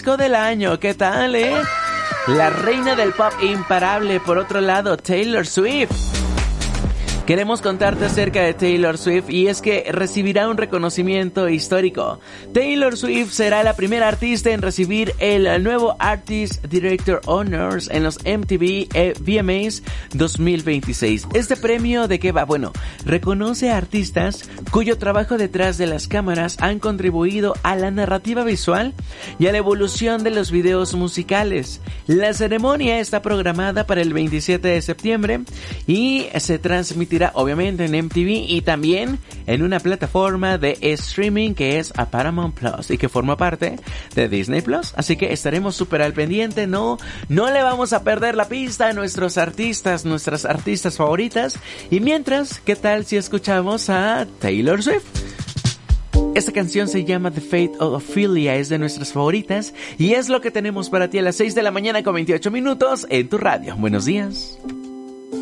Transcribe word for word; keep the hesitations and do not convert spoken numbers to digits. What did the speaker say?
disco del año. ¿Qué tal, eh? La reina del pop imparable. Por otro lado, Taylor Swift. Queremos contarte acerca de Taylor Swift y es que recibirá un reconocimiento histórico. Taylor Swift será la primera artista en recibir el nuevo Artist Director Honors en los M T V eh, V M As dos mil veintiséis. ¿Este premio de qué va? Bueno, reconoce a artistas cuyo trabajo detrás de las cámaras han contribuido a la narrativa visual y a la evolución de los videos musicales. La ceremonia está programada para el veintisiete de septiembre y se transmitirá obviamente en M T V y también en una plataforma de streaming que es a Paramount Plus y que forma parte de Disney Plus. Así que estaremos súper al pendiente, no, no le vamos a perder la pista a nuestros artistas, nuestras artistas favoritas. Y mientras, ¿qué tal si escuchamos a Taylor Swift? Esta canción se llama The Fate of Ophelia, es de nuestras favoritas y es lo que tenemos para ti a las seis de la mañana con veintiocho minutos en tu radio. Buenos días.